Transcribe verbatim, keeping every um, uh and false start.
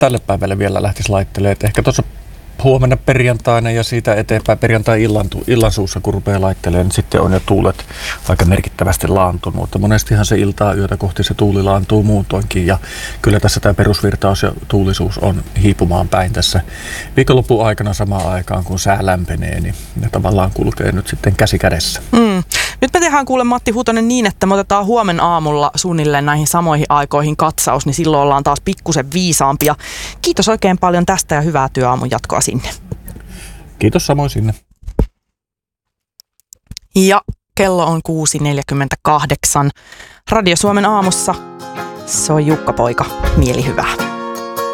tälle päivälle vielä lähtisi laittelemaan. Että ehkä tuossa huomenna perjantaina ja siitä eteenpäin perjantai-illan illan suussa, kun rupeaa laittelemaan, niin sitten on jo tuulet aika merkittävästi laantunut. Mutta monestihan se iltaa yötä kohti se tuuli laantuu muutoinkin. Ja kyllä tässä tämä perusvirtaus ja tuulisuus on hiipumaan päin tässä viikonlopun aikana samaan aikaan, kun sää lämpenee, niin ne tavallaan kulkee nyt sitten käsi kädessä. Mm. Nyt me tehdään kuule Matti Huutonen niin, että me otetaan huomenna aamulla suunnilleen näihin samoihin aikoihin katsaus, niin silloin ollaan taas pikkusen viisaampia. Kiitos oikein paljon tästä ja hyvää työaamun jatkoa sinne. Kiitos samoin sinne. Ja kello on kuusi neljäkymmentäkahdeksan. Radio Suomen aamussa soi Jukka Poika. Mielihyvää.